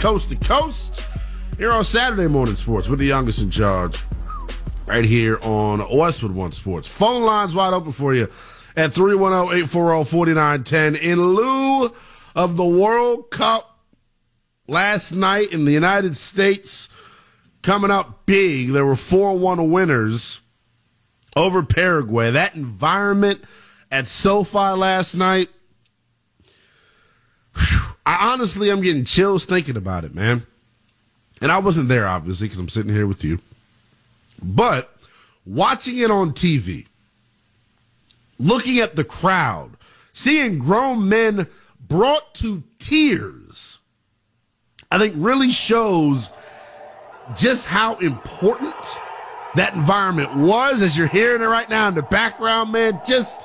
coast to coast. Here on Saturday Morning Sports with the youngest in charge. Right here on Westwood One Sports. Phone lines wide open for you at 310-840-4910. In lieu of the World Cup last night in the United States coming up big, there were 4-1 winners over Paraguay. That environment at SoFi last night, I'm getting chills thinking about it, man. And I wasn't there, obviously, because I'm sitting here with you. But watching it on TV, looking at the crowd, seeing grown men brought to tears, I think really shows just how important that environment was, as you're hearing it right now in the background, man. Just,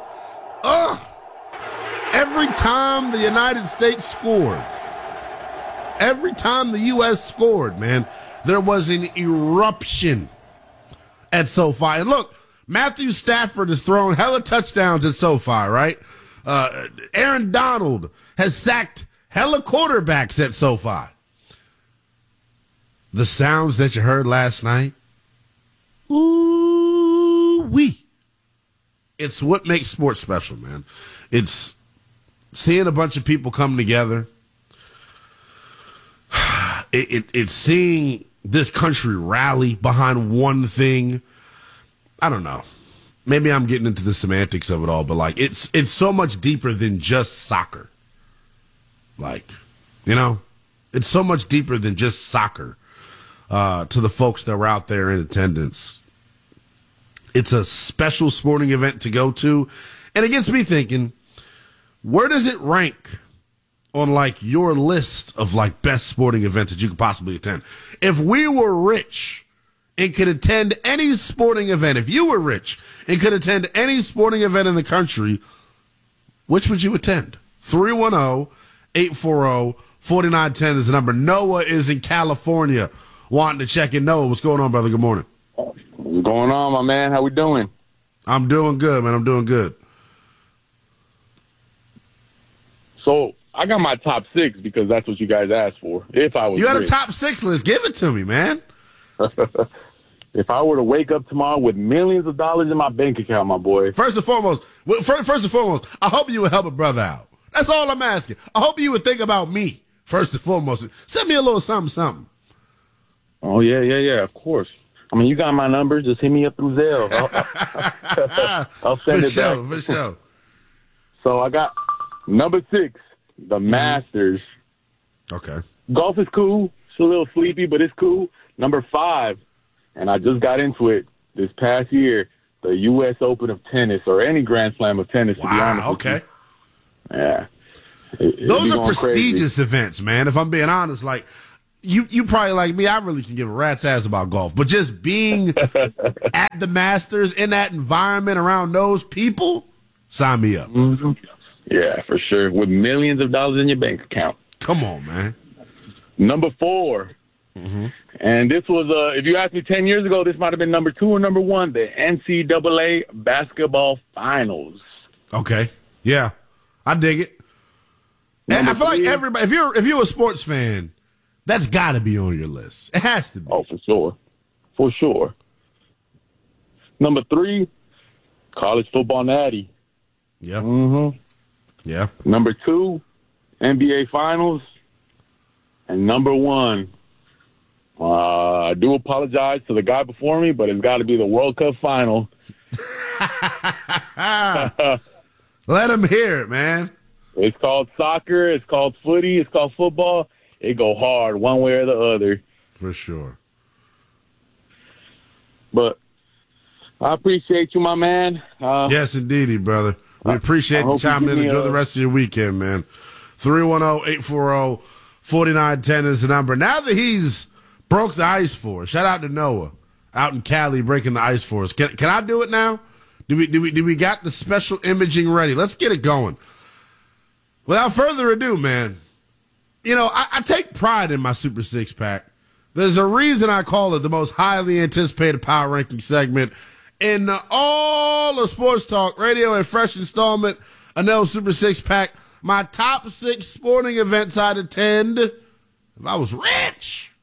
every time the United States scored, every time the U.S. scored, man, there was an eruption at SoFi. And look, Matthew Stafford has thrown hella touchdowns at SoFi, right? Aaron Donald has sacked hella quarterbacks at SoFi. The sounds that you heard last night, ooh-wee. It's what makes sports special, man. It's seeing a bunch of people come together. It's seeing this country rally behind one thing. I don't know. Maybe I'm getting into the semantics of it all, but like it's so much deeper than just soccer. Like, you know, it's so much deeper than just soccer. To the folks that were out there in attendance, it's a special sporting event to go to, and it gets me thinking, where does it rank on like your list of like best sporting events that you could possibly attend? If we were rich and could attend any sporting event, if you were rich and could attend any sporting event in the country, which would you attend? 310-840-4910 is the number. Noah is in California wanting to check in. Noah, what's going on, brother? Good morning. What's going on, my man? How we doing? I'm doing good, man. I'm doing good. So I got my top 6 because that's what you guys asked for. If I was You got rich. a top 6 list. Give it to me, man. If I were to wake up tomorrow with millions of dollars in my bank account, my boy. First and foremost, I hope you would help a brother out. That's all I'm asking. I hope you would think about me, first and foremost. Send me a little something. Oh, yeah, of course. I mean, you got my number. Just hit me up through Zelle. I'll send it back. For sure. So I got number 6, the Masters. Okay. Golf is cool. It's a little sleepy, but it's cool. Number 5, and I just got into it this past year, the U.S. Open of tennis, or any Grand Slam of tennis, to be honest with you. Yeah. Those are prestigious events, man. If I'm being honest, like, you probably like me, I really can give a rat's ass about golf. But just being at the Masters, in that environment, around those people, sign me up. Mm-hmm. Yeah, for sure. With millions of dollars in your bank account. Come on, man. Number 4. Mm-hmm. And this was, if you asked me 10 years ago, this might have been number 2 or number 1, the NCAA basketball finals. Okay. Yeah. I dig it. And I feel like everybody, if you're a sports fan, that's got to be on your list. It has to be. Oh, for sure. For sure. Number 3, college football natty. Yeah. Mm-hmm. Yeah. Number 2, NBA finals. And number 1, I do apologize to the guy before me, but it's got to be the World Cup final. Let him hear it, man. It's called soccer. It's called footy. It's called football. It go hard one way or the other. For sure. But I appreciate you, my man. Yes, indeedy, brother. We appreciate you chiming in. Enjoy the rest of your weekend, man. 310-840-4910 is the number. Now that he's broke the ice for us, shout out to Noah out in Cali breaking the ice for us. Can I do it now? Do we got the special imaging ready? Let's get it going. Without further ado, man, you know, I take pride in my Super Six Pack. There's a reason I call it the most highly anticipated power ranking segment in all of sports talk radio, and fresh installment, Anel Super Six Pack. My top 6 sporting events I'd attend. If I was rich.